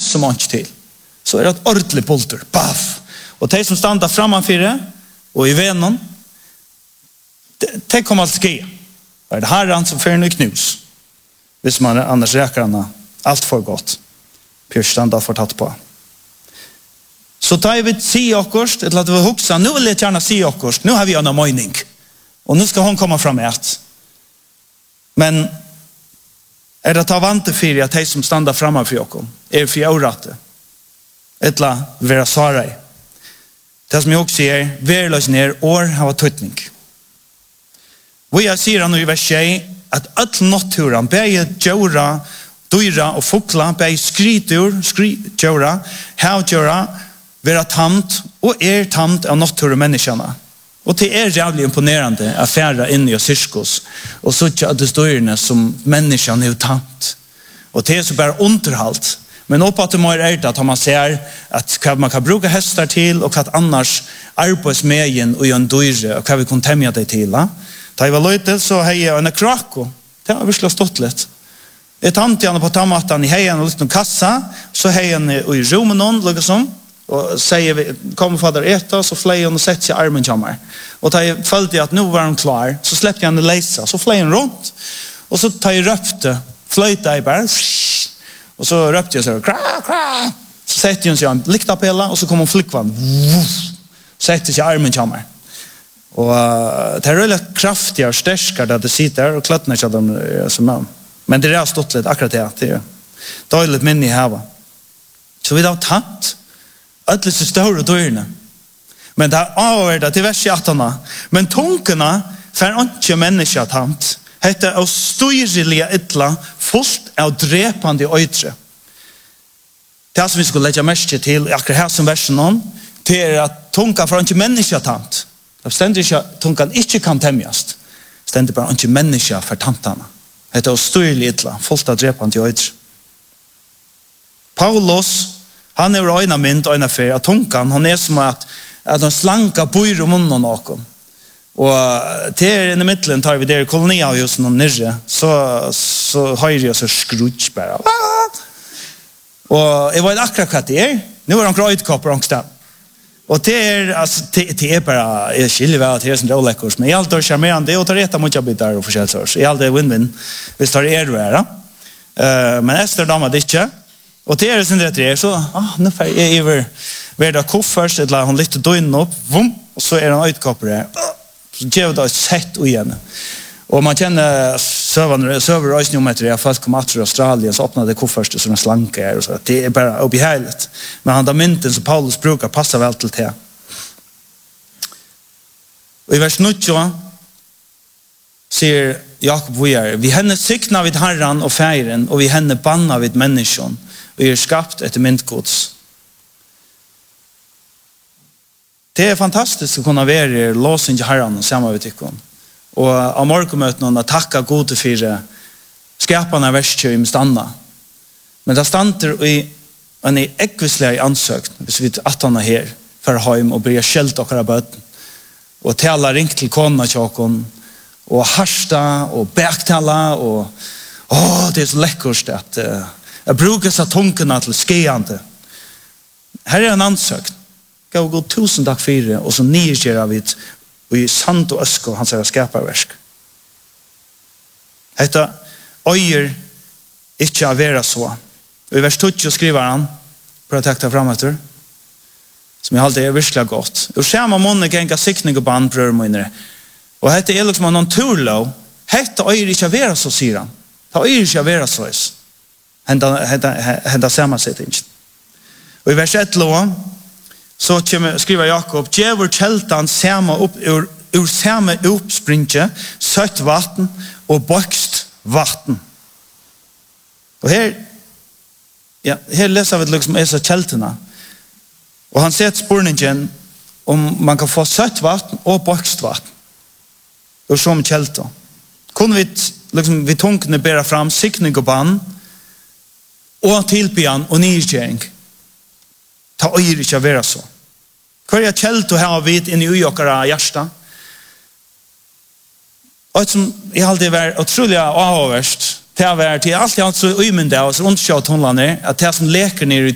som man ikke til. Så det et ordentlig bulter. Baff! Og de som standa frammanfyrir og i venen, de kommer alt ske. Det er herren som fører noe knus. Hvis man annars räkar han allt för gott. Pyrstand har fått tatt på. Så tar vi si okkurst, eller at vi huksa, nu vill jag gärna si okkurst, nu har vi en mening. Och nu ska hon komma fram med ett. Men är det ta vante för att de som standar framför okkur, är för åratte. Etla vera svarai. Det som jag också säger, verlös ner år har tøytning. Vi har sier nu i vers 6, at all naturen, bæge djura, dyra og fukla, bæge skritur, djura, havdjura, vera tamt, og tamt av naturen menneskene. Og det jævlig imponerende å fære inn i sirkus, og så ikke at det styrene som menneskene er tamt. Og det så bare underhalt. Men oppe at det må det at man ser at hva man kan bruke hester til, og hva annars arbeids med igjen og gjøre en dyre, og hva vi kan temja det til. Da jeg var løyte, så har jeg en krako. Det har virkelig stått litt. Jeg tante henne på tammaten i heien og litt noen kassa, så har jeg henne i rommen noen, liksom, og sier, kommer fader eta, så fløy hun og setter seg i armen kommer. Og da jeg følte at nå var hun klar, så släppte jeg henne leisa, så fløy hun rundt, og så tar jeg røpte, fløyte jeg bare, og så røpte jeg så, kra, kra, så setter hun seg en liktapella, og så kom hun flikkvann, setter seg i armen kommer. Og det er veldig kraftig og sterskere at det sitter og kløttene ikke dem som mann. Men det har stått litt akkurat det er dårlig minne i havet. Så vi har tatt alle så store dørene. Men det er avhørt til vers 18. Men tunkene for ikke mennesker tamt heter å styrlige ytla fullt av drepende øytre. Det som vi skulle legge merke til akkurat her som versen om, det er at tunka for ikke mennesker tamt. Det stender ikke at tunkan ikke kan temjast. Det stender bare ikke mennesker for tantene. Det er å styrlig ytla fullt av drepende øytre. Paulus, han er øyna mynd, øyna fyr, at tunkan, han er som at han slanka bøyr om munnen noen. Og til i midtelen tar vi der koloniavhusen og nirre, så høyre jeg så skrutsk bare. Og jeg vet akkurat hva det er. Nå er han grøydkopper ångstem. Og det er bare, jeg skiljer vel at det er som rålekkers, men jeg alltid charmerende, og tar etter mot jeg bitar og forskjellig sårs. Jeg alltid win-win, hvis det er det. Men Esther damer det ikke. Og det er sin rett det er, så nå får jeg over da koffers, eller hun lytter døgnet opp, og så er han øydkopper her. Så gjør det et sett igjen. Og man kjenner søver røysniometer, jeg folk kom til Australien, så åpnet det koffers som en slanke her, og så det er bare oppiheiligt. Men han da mynten som Paulus brukar passer vel til det. Og i vers 9 sier Jakob vi henne sykna vid Herren og feiren, og vi henne banna vid menneskjon, og vi er skapt etter myndgods. Det er fantastisk å kunne være låsen til Herren og sammen med tykken. Og av morgenmøtene takka gode for skapene av verskjøy med standa. Men det stander i en ekvislig ansøkt, hvis vi at han er her, for heim og bryr skjelt okra bøtten, og tala ring til kona tjokken, og harsta, og bektala, og det er så lekkurst at jeg bruker seg tunkene til skeiande. Her er en ansøkt. Gå og gå 1000 takk for og så nyrkjera vi og i sant og øsk og hans er skaparversk. Hetta øyer ikke å være så. Og i vers 20 skriver han, for å tekta fram etter, som jeg alltid er virkelig godt. Og skjerma månne genga sikning og band brør mine. Og hetta er liksom noen turlov. Hetta øyer ikke å være så, sier han. Det øyer ikke å være så. Henta samansetting. Og i vers 1 lov, så skriver Jakob, «Djevor kjeltan sama ur sama uppspringe, søtt vatten og bøkst vatten». Og her leser vi liksom Esa kjeltene. Og han ser spurningen om man kan få søtt vatten og bøkst vatten. Ur som kjelten. Kunne vi liksom, vi tunkene bæra fram sikning og bann, og tilbyan og nyrkjering. Ta øyre ikke å være så. Hva er kjelt å ha vidt inn i ujokkere hjärsta? Og som jeg alltid var utrolig avhåverst, til å være til alltid alt så øymyndig av oss rundt kjøtt hundene, at det som leker nere i